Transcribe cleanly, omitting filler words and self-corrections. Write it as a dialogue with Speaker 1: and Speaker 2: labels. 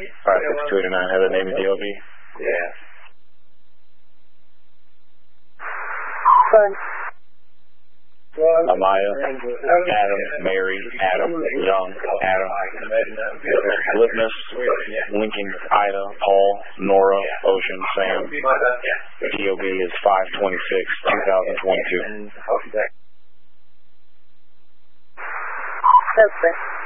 Speaker 1: 5629, Heather, name of DOB.
Speaker 2: Yeah.
Speaker 1: Amaya, Adam, Mary, Adam, Young, Adam, Litmus, Lincoln, Ida, Paul, Nora, Ocean, Sam. DOB is 5/26/2022.
Speaker 3: Okay.